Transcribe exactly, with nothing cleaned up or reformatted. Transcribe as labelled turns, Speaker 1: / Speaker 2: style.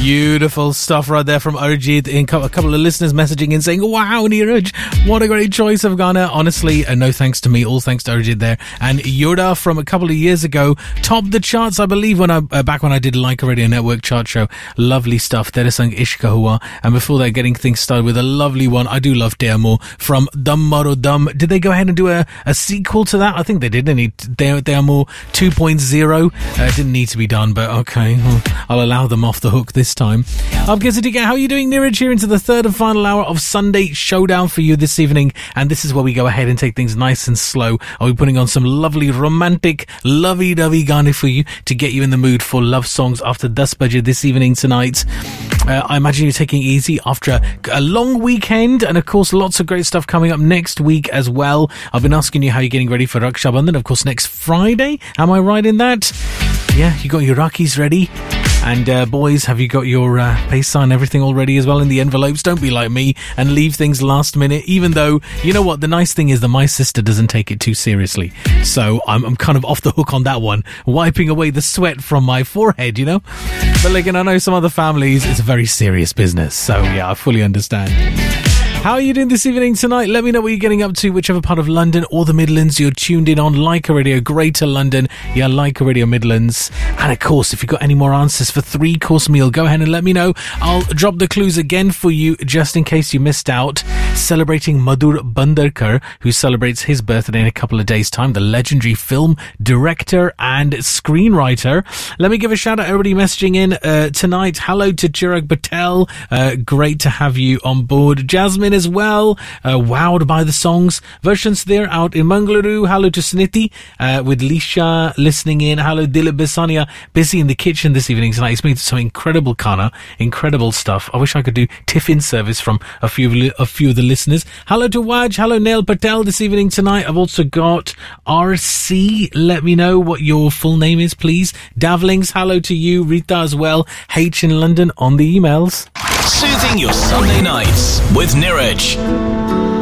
Speaker 1: Beautiful stuff right there from Arjit. A couple of listeners messaging in saying, wow, Neeraj, what a great choice of Ghana. Honestly, uh, no thanks to me, all thanks to Arjit there. And Yoda from a couple of years ago topped the charts, I believe, when I uh, back when I did Like a Radio Network chart show. Lovely stuff. Tere sang Ishka Hua. And before that, getting things started with a lovely one. I do love Te Amo from Dum Maro Dum. Did they go ahead and do a, a sequel to that? I think they did. They need Te, Te Amo two point oh. Uh, didn't need to be done, but okay. Well, I'll allow them off the hook this time. Um, how are you doing, Neeraj? Here into the third and final hour of Sunday Showdown for you this evening. And this is where we go ahead and take things nice and slow. I'll be putting on some lovely, romantic, lovey-dovey Ghana for you to get you in the mood for love songs after Das Baje this evening tonight. Uh, I imagine you're taking it easy after a, a long weekend. And, of course, lots of great stuff coming up next week as well. I've been asking you how you're getting ready for Raksha Bandhan, of course, next Friday. Am I right in that? Yeah, you got your Rakis ready. And uh, boys, have you got your uh, paisa and everything all ready as well in the envelopes? Don't be like me and leave things last minute, even though, you know what, the nice thing is that my sister doesn't take it too seriously. So I'm, I'm kind of off the hook on that one, wiping away the sweat from my forehead, you know? But like, and I know some other families, it's a very serious business. So yeah, I fully understand. How are you doing this evening tonight? Let me know what you're getting up to, whichever part of London or the Midlands you're tuned in on. Like a Radio Greater London, yeah, Like a Radio Midlands. And of course, if you've got any more answers for three course meal, go ahead and let me know. I'll drop the clues again for you, just in case you missed out. Celebrating Madhur Bandarkar, who celebrates his birthday in a couple of days' time, the legendary film director and screenwriter. Let me give a shout out to everybody messaging in uh, tonight. Hello to Chirag Patel. Uh, great to have you on board. Jasmine as well, uh, wowed by the songs. Versions there out in Mangaluru. Hello to Sniti uh, with Lisha listening in. Hello Dilip Bisania, busy in the kitchen this evening tonight. He's made some incredible kana, incredible stuff. I wish I could do tiffin service from a few a few of the listeners. Hello to Waj. Hello Neil Patel this evening tonight. I've also got R C. Let me know what your full name is, please. Davlings, hello to you. Rita as well. H in London on the emails.
Speaker 2: Soothing your Sunday nights with Neeraj.